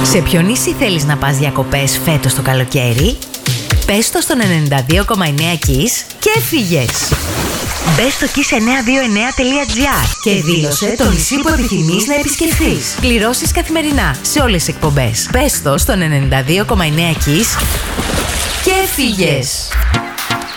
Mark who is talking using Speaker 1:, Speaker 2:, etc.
Speaker 1: Σε ποιο νησί θέλεις να πας διακοπές φέτος το καλοκαίρι? Πες το στον 92,9 Kiss και φύγες. Μπες στο kiss929.gr και δήλωσε το νησί που επιθυμείς να επισκεφθείς. Κληρώσεις καθημερινά σε όλες τις εκπομπές. Πες το στον 92,9 Kiss και φύγες.